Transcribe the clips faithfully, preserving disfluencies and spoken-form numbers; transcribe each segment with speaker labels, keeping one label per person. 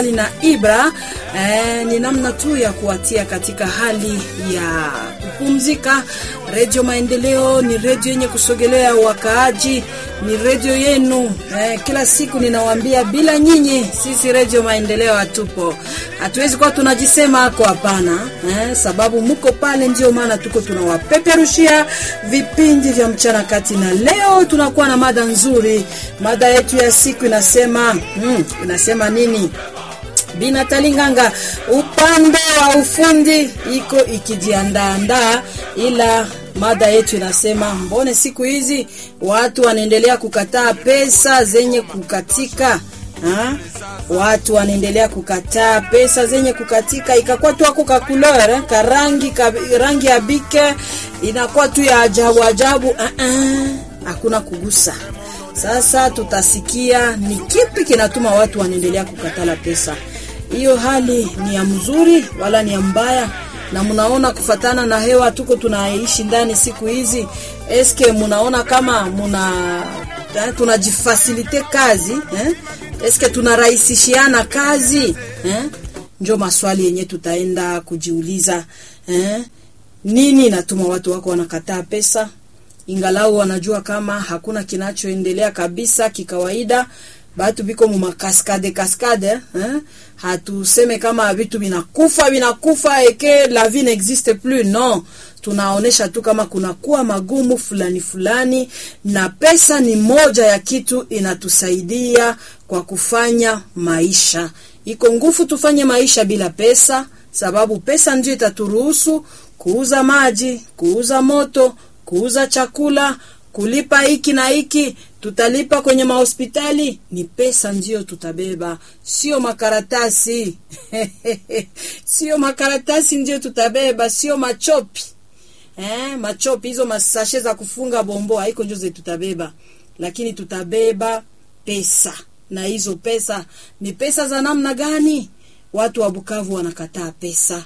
Speaker 1: na Ibra eh, ni namna tu ya kuatia katika hali ya kupumzika. Radio Maendeleo ni radio yenye kusogelea wakaaji, ni radio yenu eh, kila siku ninawaambia bila nyinyi sisi Radio Maendeleo hatupo. Hatuwezi kwa tunajisema hako hapana eh, sababu mko pale, ndio maana tuko tunawapeperushia vipindi vya mchana kati, na leo tunakuwa na mada nzuri. Mada yetu ya siku inasema hmm, inasema nini? Bina Talinganga, upande wa ufundi iko ikijiandaa, ila mada yetu inasema mbone siku hizi watu wanaendelea kukataa pesa zenye kukatika. Ha? Watu wanaendelea kukataa pesa zenye kukatika, ikakuwa tu ako ka couleur ka rangi ka rangi ya bike inakuwa tu ya ajabu ajabu. Uh -uh. Hakuna kugusa. Sasa tutasikia ni kipi kinatuma watu wanaendelea kukatala pesa. Hiyo hali ni ya mzuri wala ni ya mbaya? Na mnaona kufatana na hewa tuko tunaishi ndani siku hizi, eske mnaona kama muna tunajifasilite kazi eh? Eske tunarahisishiana kazi eh? Ndio maswali yenye tutaenda kujiuliza eh? Nini natuma watu wako wanakataa pesa ingalau wanajua kama hakuna kinachoendelea kabisa kikawaida? Batu biko mu makaskade kaskade eh? Hatuseme kama vitu vinakufa vinakufa eke la vie n'existe plus, non. Tunaonesha tu kama kuna kuwa magumu fulani fulani, na pesa ni moja ya kitu inatusaidia kwa kufanya maisha. Iko nguvu tufanye maisha bila pesa, sababu pesa ndio itaturuhusu kuuza maji, kuuza moto, kuuza chakula, kulipa hiki na hiki. Tutalipa kwenye mahospitali, ni pesa ndio tutabeba, sio makaratasi. Sio makaratasi ndio tutabeba, sio machopi. Eh, machopi hizo masashe za kufunga bombo haiko ndio zetu tutabeba, lakini tutabeba pesa. Na hizo pesa ni pesa za namna gani? Watu wa Bukavu wanakataa pesa.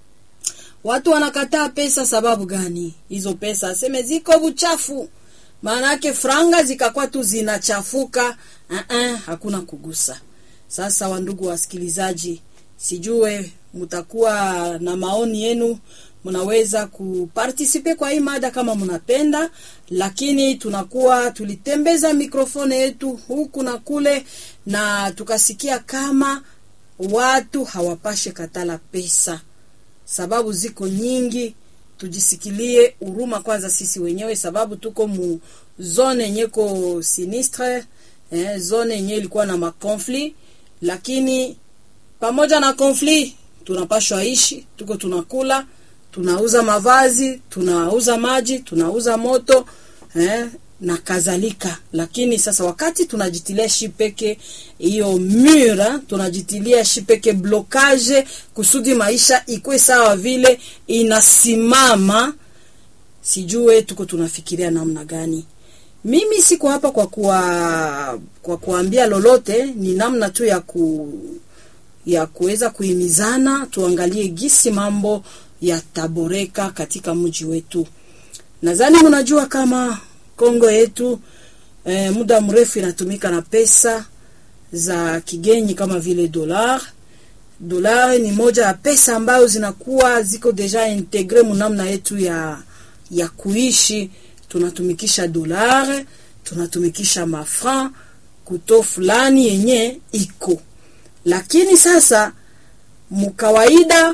Speaker 1: Watu wanakataa pesa sababu gani? Hizo pesa seme ziko buchafu. Maana yake franga zikakuwa tu zinachafuka, uh -uh, hakuna kugusa. Sasa wandugu wasikilizaji, sijue mtakuwa na maoni yenu, mnaweza kuparticipe kwa hii mada kama mnapenda, lakini tunakuwa tulitembeza mikrofoni yetu huku na kule, na tukasikia kama watu hawapashe katala pesa. Sababu ziko nyingi. Tujisikilie huruma kwanza sisi wenyewe, sababu tuko mu zone yenye ko sinistre eh, zone yenye ilikuwa na makonfli, lakini pamoja na konfli tunapashwa ishi, tuko tunakula, tunauza mavazi, tunauza maji, tunauza moto eh, na kadhalika. Lakini sasa wakati tunajitilia shipeke hiyo mura, tunajitilia shipeke blocage kusudi maisha ikwe sawa vile inasimama, sijue tuko tunafikiria namna gani. Mimi siko hapa kwa kuwa, kwa kuambia lolote, ni namna tu ya ku ya kuweza kuhimizana, tuangalie gisi mambo ya taboreka katika mji wetu. Nadhani mnajua kama Kongo yetu eh, muda mrefu inatumika na pesa za kigeni kama vile dolar. Dolar ni moja ya pesa ambayo zinakuwa ziko deja integre munamna yetu ya ya kuishi. Tunatumikisha dolar, tunatumikisha mafran kuto fulani yenye iko. Lakini sasa mkawaida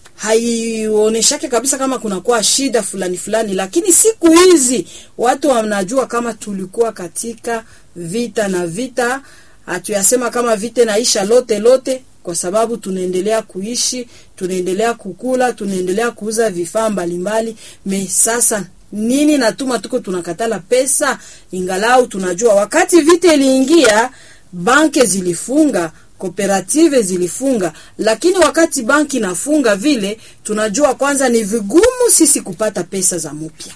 Speaker 1: haioneshake kabisa kama kuna kuwa shida fulani fulani, lakini siku hizi watu wanajua kama tulikuwa katika vita, na vita hatuyasema kama vita naisha lote lote, kwa sababu tunaendelea kuishi, tunaendelea kukula, tunaendelea kuuza vifaa mbalimbali. Me sasa nini natuma tuko tunakatala pesa? Ingalau tunajua wakati vita iliingia banki zilifunga, kooperative zilifunga, lakini wakati banki nafunga vile, tunajua kwanza ni vigumu sisi kupata pesa za mpya.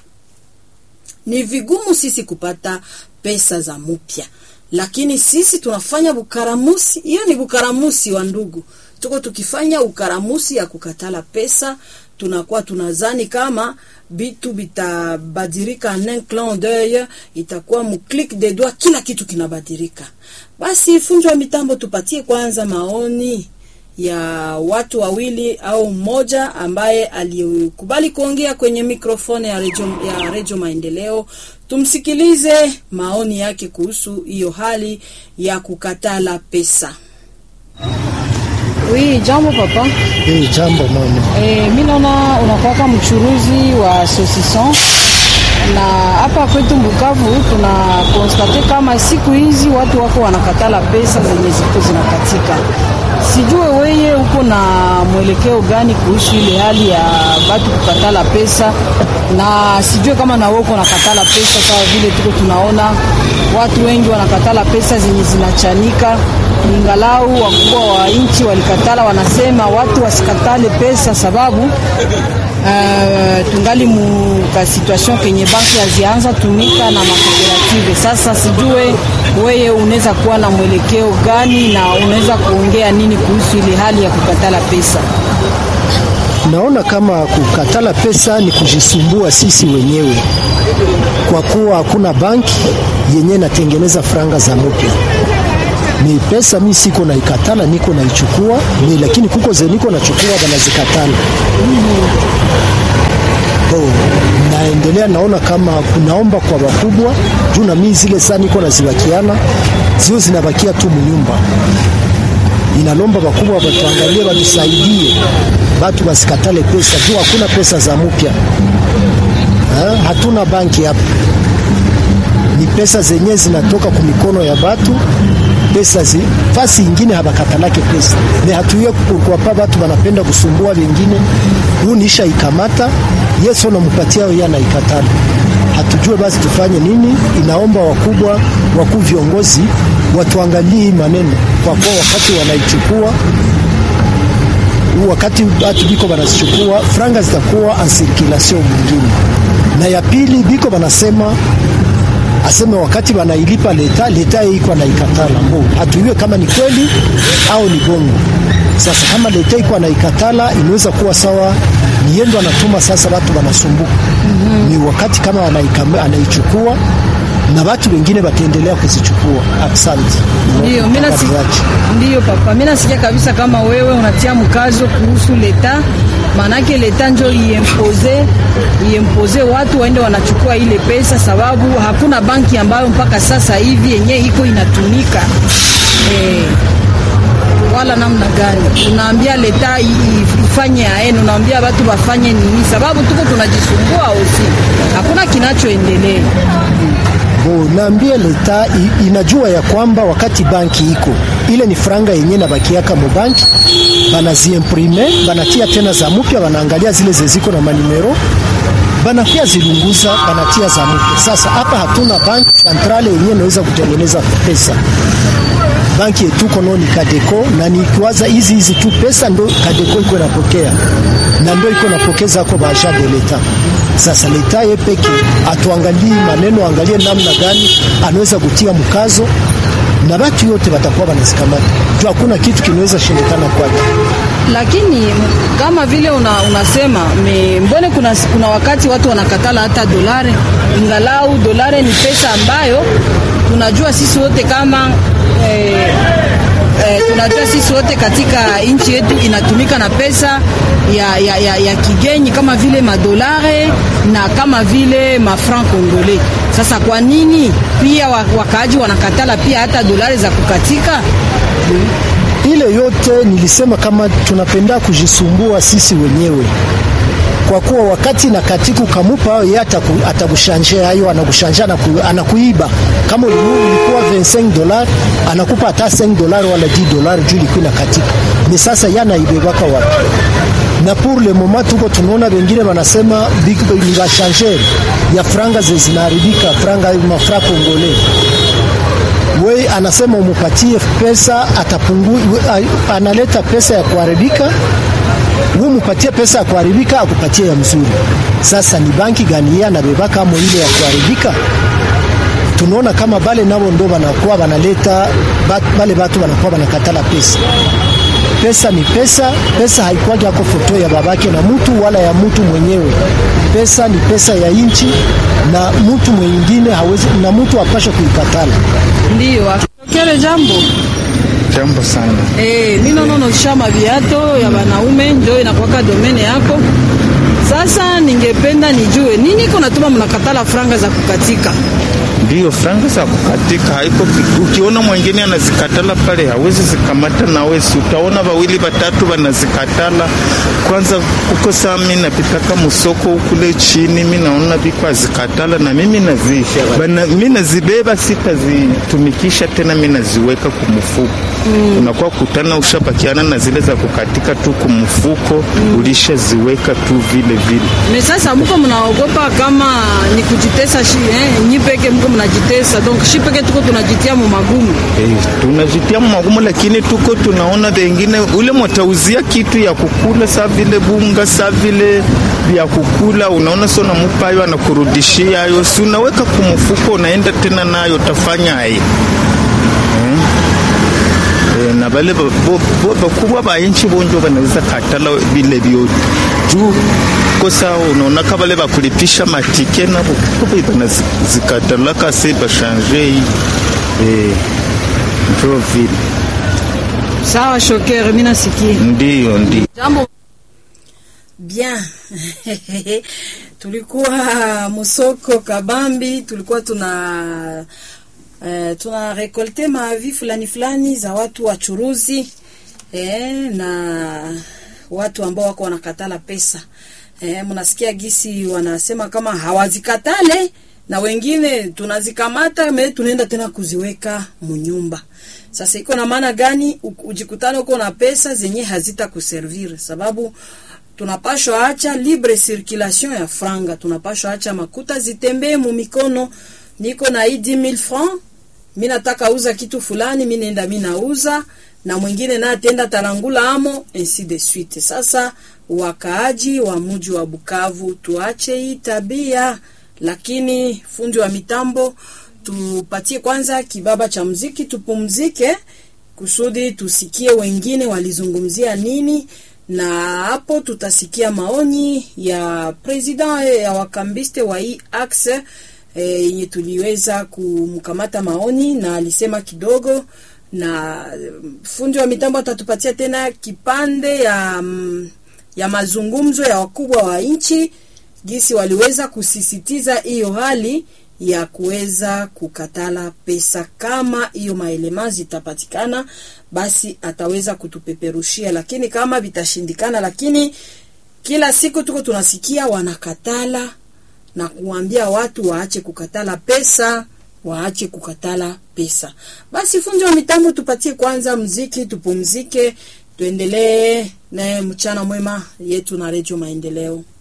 Speaker 1: Ni vigumu sisi kupata pesa za mpya. Lakini sisi tunafanya bukaramusi, hiyo ni bukaramusi wa ndugu. Tuko tukifanya ukaramusi ya kukatala pesa, tunakuwa tunazani kama bitu bitabadilika en un clin d'œil, itakuwa mu clic de doigt kila kitu kinabadilika. Basi fundi wa mitambo, tupatie kwanza maoni ya watu wawili au mmoja ambaye alikubali kuongea kwenye mikrofoni ya Radio, ya Radio Maendeleo. Tumsikilize maoni yake kuhusu hiyo hali ya kukatala pesa.
Speaker 2: Oui, jambo papa.
Speaker 3: Eh, jambo mama.
Speaker 2: Eh, mimi naona unakuwa mchuruzi wa saucisson na hapa kwetu Bukavu tuna constate kama siku hizi watu wako wanakatala pesa zenye ziko zinakatika. Sijue wewe uko na mwelekeo gani kuhusu ile hali ya watu kukatala pesa, na sijue kama na wewe uko nakatala pesa sawa vile tuko tunaona watu wengi wanakatala pesa zenye zinachanika. Ingalau wakubwa wa nchi walikatala, wanasema watu wasikatale pesa sababu uh, tungali mu ka situation kenye banki hazianza tumika na makooperative. Sasa sijue wewe unaweza kuwa na mwelekeo gani na unaweza kuongea nini kuhusu ile hali ya kukatala pesa?
Speaker 3: Naona kama kukatala pesa ni kujisumbua sisi wenyewe, kwa kuwa hakuna banki yenye natengeneza franga za mpya. Ni pesa mimi siko na ikatala, niko na ichukua, ni lakini kuko ze niko na chukua bana zikatala. Oh, naendelea naona kama kunaomba kwa wakubwa, juu na mimi zile saa niko na zibakiana, zio zinabakia tu mnyumba. Inalomba wakubwa watuangalie, watusaidie, watu wasikatale pesa, juu hakuna pesa za mpya. Ha? Hatuna banki hapa. Ni pesa zenye zinatoka kwa mikono ya watu. Pesa zi fasi ingine habakatalake pesa. Ni hatuye kwa pa watu wanapenda kusumbua wengine. Huu nisha ikamata, Yesu anampatia yeye na ikatala. Hatujue basi tufanye nini. Inaomba wakubwa, wakuu viongozi watuangalie maneno, kwa kwa wakati wanaichukua, wakati watu biko wanazichukua, franga zitakuwa en circulation mwingine. Na ya pili biko wanasema aseme wakati wanailipa leta, leta iko na ikatala. Mbo hatujue kama ni kweli au ni bongo. Sasa kama leta iko na ikatala, inaweza kuwa sawa, ni yendo anatuma sasa watu wanasumbuka. Mm-hmm. Ni wakati kama anaichukua na watu wengine wataendelea kuzichukua. Asante.
Speaker 2: Ndio mimi nasikia. Ndio papa, mimi nasikia kabisa kama wewe unatia mkazo kuhusu leta. Manake leta ndio iimpose iimpose watu waende wanachukua ile pesa, sababu hakuna banki ambayo mpaka sasa hivi yenye iko inatumika. Eh, wala namna gani tunaambia leta ifanye aeno, naambia watu wafanye nini, sababu tuko tunajisumbua osi, hakuna kinachoendelea.
Speaker 3: Bo, naambia leta inajua ya kwamba wakati banki iko ile ni franga yenye na bakiaka mu banki, banaziimprime, banatia tena za mpya, wanaangalia zile zeziko na manimero, banakia zilunguza, banatia za mpya. Sasa hapa hatuna banki centrale yenye inaweza kutengeneza pesa. Banki yetu kono ni Kadeko, na ni kiwaza hizi hizi tu pesa ndo Kadeko iko napokea, na ndo iko napokeza kwa baja de leta. Sasa leta yepeke atuangalie maneno, angalie namna gani anaweza kutia mkazo na watu yote watakuwa wanazikamata. Tu hakuna kitu kinaweza shindikana kwake.
Speaker 2: Lakini kama vile una, unasema me, mbone kuna, kuna wakati watu wanakatala hata dolari, ingalau dolari ni pesa ambayo tunajua sisi wote kama eh, eh, tunajua sisi wote katika nchi yetu inatumika na pesa ya, ya, ya, ya kigeni kama vile madolare na kama vile mafranc congolais. Sasa kwa nini pia wakaaji wanakatala pia hata dolari za kukatika? Hmm.
Speaker 3: Ile yote nilisema kama tunapenda kujisumbua sisi wenyewe, kwa kuwa wakati na katiku kamupa yeye atakushanjia hayo, anakushanja anakuiba. Kama ulikuwa vingt-cinq dollars anakupa hata cinq dollars wala dix dollars juu ilikuwa na katika. Ni sasa yana ibebaka wapi? Na pour le moment tuko tunaona wengine wanasema big ni va changer ya franga zinaharibika, franga mafra congolais. Wewe anasema umupatie pesa atapungua, analeta pesa ya kuharibika, wewe mupatie pesa ya kuharibika akupatie ya mzuri. Sasa ni banki gani yeye anabeba kama ile ya kuharibika? Tunaona kama bale nao ndo wanakuwa wanaleta bale watu wanakuwa wanakatala pesa. pesa ni pesa. Pesa haikuwaje yako foto ya babake na mtu wala ya mtu mwenyewe. Pesa ni pesa ya inchi na mtu mwingine hawezi, na mtu apasha kuikatala.
Speaker 2: Ndio akitokea jambo
Speaker 4: jambo sana.
Speaker 2: Eh, mimi nono shama viato ya wanaume ndio inakuwa domene yako. Sasa ningependa nijue nini iko natuma mnakatala franga za kukatika.
Speaker 4: Ndio, franga za kukatika haiko. Ukiona mwingine anazikatala pale hawezi zikamata na wewe, utaona wawili watatu wanazikatala. Kwanza uko saa mimi napitaka msoko kule chini, mimi naona biko azikatala na mimi nazisha. Bana mimi nazibeba, sitazitumikisha tena, mimi naziweka kumfuko. Mm. Unakuwa kutana ushabakiana na zile za kukatika tu kumfuko, mm. ulishaziweka tu vile vile.
Speaker 2: Me sasa mko mnaogopa kama ni kujitesa shi eh nyipeke mko mnajitesa, donc shi peke tuko tunajitia mu magumu.
Speaker 4: Eh, tunajitia mu magumu, lakini tuko tunaona wengine ule mtauzia kitu ya kukula saa vile bunga saa vile ya kukula, unaona sona mupayo anakurudishia hayo, si unaweka kumfuko unaenda tena nayo utafanya hai. Hmm? E, na bale bakubwa ba inchi bonjo banaweza katala bile byote juu kosa unaona kabale bakulipisha matike na bukubi banazikatala kasi bashange eh ndio vile.
Speaker 2: Sawa Shoker, mimi nasikia.
Speaker 4: Ndio ndio.
Speaker 2: Jambo
Speaker 1: bien. Tulikuwa musoko kabambi, tulikuwa tuna Uh, tuna rekolte maavi fulani fulani za watu wachuruzi eh, na watu ambao wako wanakatala pesa eh, mnasikia gisi wanasema kama hawazikatale na wengine tunazikamata me tunaenda tena kuziweka munyumba. Sasa iko na maana gani ujikutana uko na pesa zenye hazita kuservir? Sababu tunapashwa acha libre circulation ya franga, tunapashwa acha makuta zitembee mu mikono. Niko na hii dix mille francs, mimi nataka uza kitu fulani, mimi nenda mimi nauza na mwingine na atenda tarangula amo ainsi de suite. Sasa wakaaji wa mji wa Bukavu tuache hii tabia, lakini fundi wa mitambo tupatie kwanza kibaba cha muziki tupumzike kusudi tusikie wengine walizungumzia nini, na hapo tutasikia maoni ya president ya wakambiste wa hii axe yenye e, tuliweza kumkamata maoni na alisema kidogo, na fundi wa mitambo atatupatia tena kipande ya ya mazungumzo ya wakubwa wa nchi gisi waliweza kusisitiza hiyo hali ya kuweza kukatala pesa. Kama hiyo maelema zitapatikana basi ataweza kutupeperushia, lakini kama vitashindikana, lakini kila siku tuko tunasikia wanakatala na kuambia watu waache kukatala pesa, waache kukatala pesa. Basi fundi wa mitambo tupatie kwanza muziki tupumzike, tuendelee na mchana mwema yetu na Radio Maendeleo.